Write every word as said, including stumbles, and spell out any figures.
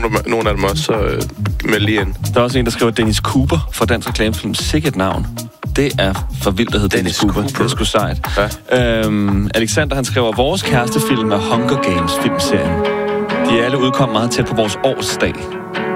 nogle, nogle af dem også, så øh, meld lige ind. Der er også en, der skriver Dennis Cooper fra Dansk Reklamefilm. Sikkert navn. Det er for vildt at hedde Dennis, Dennis Cooper. Cooper. Det er sgu sejt. Ja. Øhm, Alexander, han skriver, vores kærestefilm er Hunger Games filmserien. De er alle udkommet meget tæt på vores årsdag.